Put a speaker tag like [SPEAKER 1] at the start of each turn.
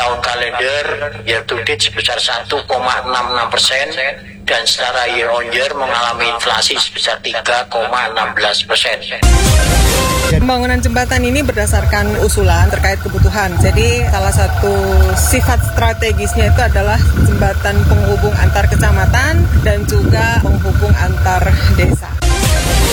[SPEAKER 1] tahun kalender year to date sebesar 1,66% dan secara year on year mengalami inflasi sebesar 3,16%.
[SPEAKER 2] Pembangunan jembatan ini berdasarkan usulan terkait kebutuhan. Jadi salah satu sifat strategisnya itu adalah jembatan penghubung antar kecamatan dan juga penghubung antar desa.